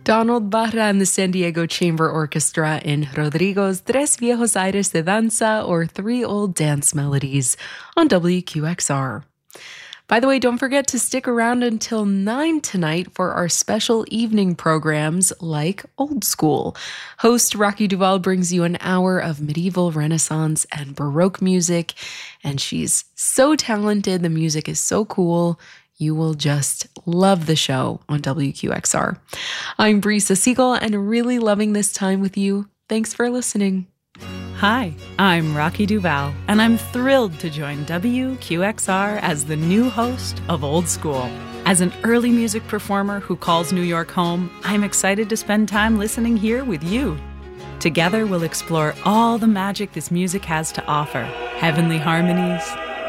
Donald Barra and the San Diego Chamber Orchestra in Rodrigo's Tres Viejos Aires de Danza, or Three Old Dance Melodies, on WQXR. By the way, don't forget to stick around until 9 tonight for our special evening programs like Old School. Host Rocky Duval brings you an hour of medieval, Renaissance, and Baroque music, and she's so talented. The music is so cool. You will just love the show on WQXR. I'm Brisa Siegel and really loving this time with you. Thanks for listening. Hi, I'm Rocky Duval, and I'm thrilled to join WQXR as the new host of Old School. As an early music performer who calls New York home, I'm excited to spend time listening here with you. Together, we'll explore all the magic this music has to offer. Heavenly harmonies,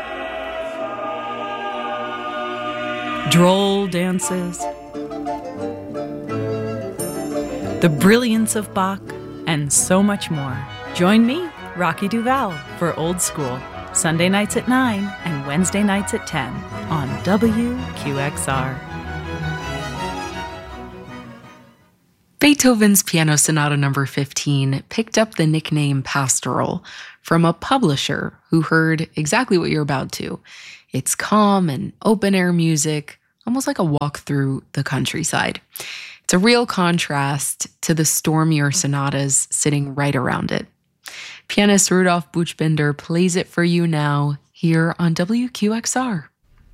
droll dances, the brilliance of Bach, and so much more. Join me, Rocky Duval, for Old School, Sunday nights at 9 and Wednesday nights at 10 on WQXR. Beethoven's Piano Sonata No. 15 picked up the nickname Pastoral from a publisher who heard exactly what you're about to. It's calm and open-air music, almost like a walk through the countryside. It's a real contrast to the stormier sonatas sitting right around it. Pianist Rudolf Buchbinder plays it for you now here on WQXR.